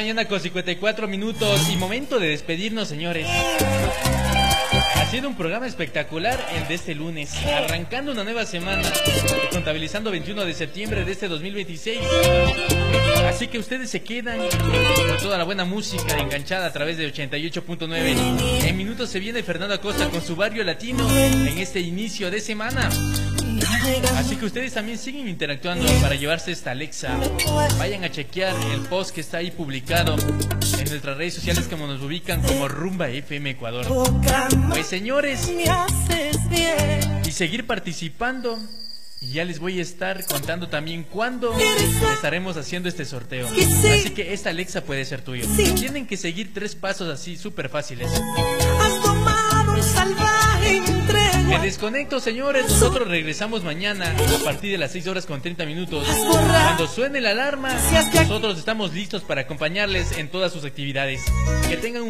mañana con 54 minutos y momento de despedirnos, señores. Haciendo un programa espectacular el de este lunes, arrancando una nueva semana y contabilizando 21 de septiembre de este 2026. Así que ustedes se quedan con toda la buena música enganchada a través de 88.9. En minutos se viene Fernando Acosta con su Barrio Latino en este inicio de semana. Así que ustedes también siguen interactuando para llevarse esta Alexa. Vayan a chequear el post que está ahí publicado en nuestras redes sociales, como nos ubican como Rumba FM Ecuador. Pues señores, y seguir participando. Y ya les voy a estar contando también cuándo estaremos haciendo este sorteo. Así que esta Alexa puede ser tuyo. Tienen que seguir 3 pasos así súper fáciles. Me desconecto, señores. Nosotros regresamos mañana a partir de las 6:30. Cuando suene la alarma, nosotros estamos listos para acompañarles en todas sus actividades. Que tengan un